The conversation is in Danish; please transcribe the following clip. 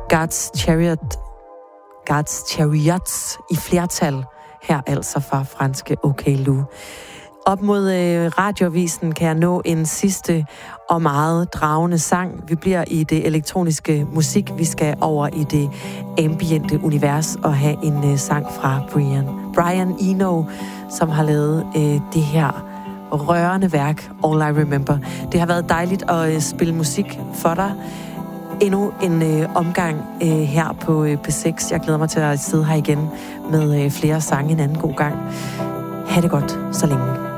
God's Chariots i flertal. Her altså fra franske OK Lou. Op mod radioavisen kan jeg nå en sidste og meget dragende sang. Vi bliver i det elektroniske musik. Vi skal over i det ambiente univers og have en sang fra Brian Eno, som har lavet det her rørende værk, All I Remember. Det har været dejligt at spille musik for dig. Endnu en omgang her på P6. Jeg glæder mig til at sidde her igen med flere sange en anden god gang. Ha' det godt så længe.